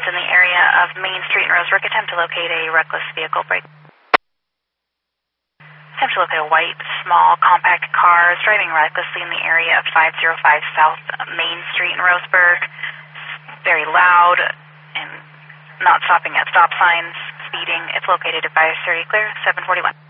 in the area of Main Street and Roseburg. Attempt to locate a reckless vehicle brake. Attempt to locate a white, small, compact car driving recklessly in the area of 505 South Main Street in Roseburg. Very loud and not stopping at stop signs, speeding. It's located at 530 clear, 741.